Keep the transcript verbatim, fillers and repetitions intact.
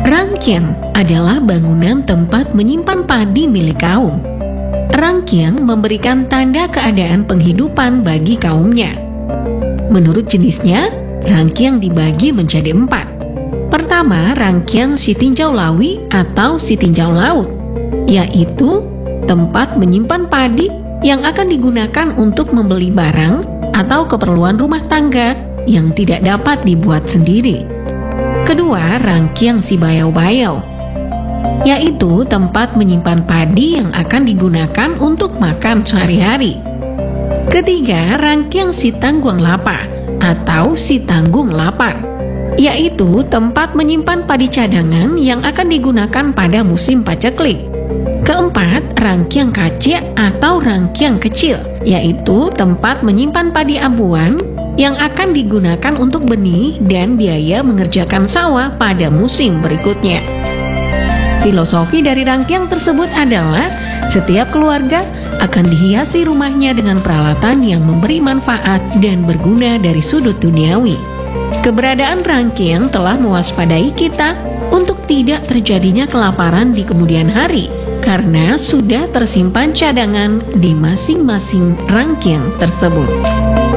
Rangkyang adalah bangunan tempat menyimpan padi milik kaum. Rangkyang memberikan tanda keadaan penghidupan bagi kaumnya. Menurut jenisnya, rangkyang dibagi menjadi empat. Pertama, rangkyang sitinjau lawi atau sitinjau laut, yaitu tempat menyimpan padi yang akan digunakan untuk membeli barang atau keperluan rumah tangga yang tidak dapat dibuat sendiri. Kedua, rangkyang si bayau-bayau, yaitu tempat menyimpan padi yang akan digunakan untuk makan sehari-hari. Ketiga, rangkyang si tangguang lapa atau si tanggung lapar, yaitu tempat menyimpan padi cadangan yang akan digunakan pada musim paceklik. Keempat, rangkyang kacik atau rangkyang kecil, yaitu tempat menyimpan padi abuan yang akan digunakan untuk benih dan biaya mengerjakan sawah pada musim berikutnya. Filosofi dari rangkyang tersebut adalah setiap keluarga akan dihiasi rumahnya dengan peralatan yang memberi manfaat dan berguna dari sudut duniawi. Keberadaan rangkyang telah mewaspadai kita untuk tidak terjadinya kelaparan di kemudian hari, karena sudah tersimpan cadangan di masing-masing rangkyang tersebut.